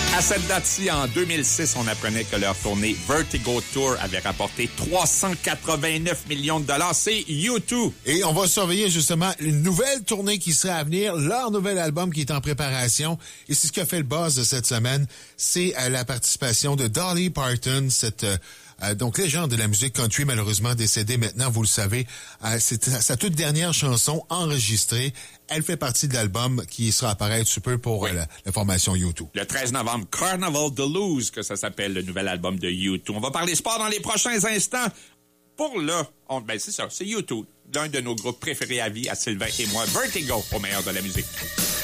À cette date-ci, en 2006, on apprenait que leur tournée Vertigo Tour avait rapporté 389 millions de dollars. C'est U2. Et on va surveiller justement une nouvelle tournée qui serait à venir, leur nouvel album qui est en préparation. Et c'est ce qui a fait le buzz de cette semaine. C'est la participation de Dolly Parton, cette donc légende de la musique country, malheureusement décédée maintenant, vous le savez. C'est sa toute dernière chanson enregistrée. Elle fait partie de l'album qui sera apparaître sous peu pour la formation U2. Le 13 novembre, Carnival Deluxe, que ça s'appelle, le nouvel album de U2. On va parler sport dans les prochains instants. Pour là, c'est ça, c'est U2, l'un de nos groupes préférés à vie, à Sylvain et moi. Vertigo, au meilleur de la musique.